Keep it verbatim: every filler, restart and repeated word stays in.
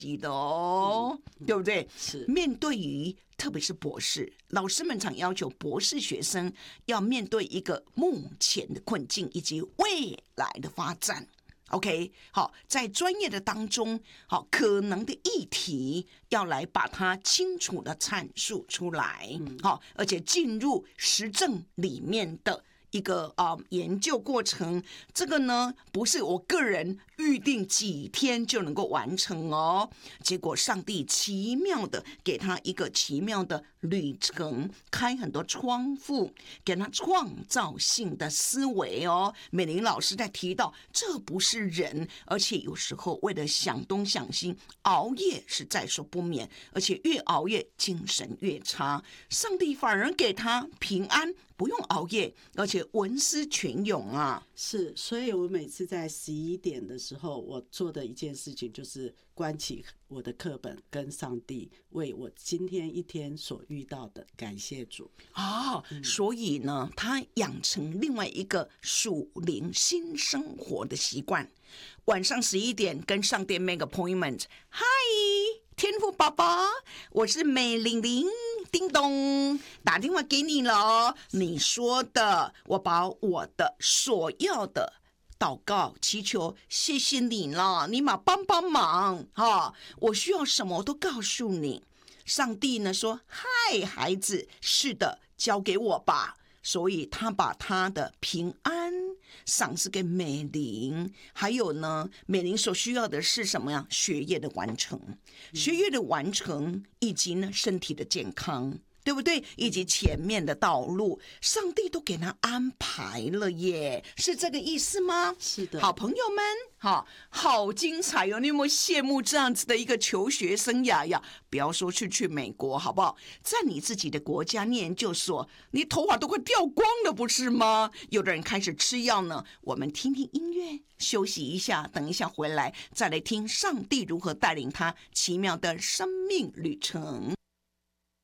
的哦，嗯、对不对？ 是面对于特别是博士，老师们常要求博士学生要面对一个目前的困境以及未来的发展。OK， 好，在专业的当中，好可能的议题要来把它清楚的阐述出来，好，而且进入实证里面的一个啊、呃、研究过程，这个呢不是我个人预定几天就能够完成哦。结果上帝奇妙的给他一个奇妙的旅程，开很多窗户，给他创造性的思维哦。美玲老师在提到，这不是人，而且有时候为了想东想西，熬夜是在所不免，而且越熬夜精神越差。上帝反而给他平安，不用熬夜，而且文思泉涌啊。 是，所以我每次在十一点的时候，我做的一件事情就是关起我的课本，跟上帝为我今天一天所遇到的感谢主啊、哦嗯。所以呢，他养成另外一个属灵新生活的习惯。晚上十一点跟上帝 make appointment。嗨，天父爸爸，我是美玲玲，叮咚，打电话给你了。你说的，我把我的所要的祷告祈求，谢谢你了，你嘛帮帮忙哈，我需要什么我都告诉你。上帝呢说，嗨，孩子，是的，交给我吧。所以他把他的平安赏赐给美玲，还有呢，美玲所需要的是什么呀？学业的完成，学业的完成，以及呢身体的健康，对不对？以及前面的道路，上帝都给他安排了耶，是这个意思吗？ 是的， 好朋友们，好好精彩哦！你有没有羡慕这样子的一个求学生涯呀？不要说去去美国，好不好？在你自己的国家念研究所，你头发都快掉光了，不是吗？有的人开始吃药呢。我们听听音乐，休息一下，等一下回来再来听上帝如何带领他奇妙的生命旅程。